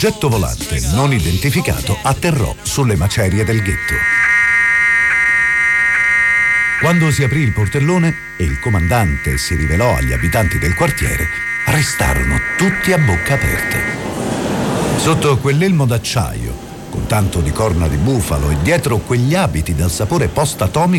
Oggetto volante non identificato atterrò sulle macerie del ghetto. Quando si aprì il portellone e il comandante si rivelò agli abitanti del quartiere, restarono tutti a bocca aperta. Sotto quell'elmo d'acciaio, con tanto di corna di bufalo e dietro quegli abiti dal sapore post-atomico,